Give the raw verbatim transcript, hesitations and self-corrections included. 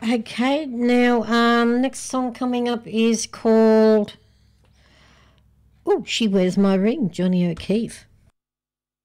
Okay, now um, next song coming up is called Oh, She Wears My Ring, Johnny O'Keefe.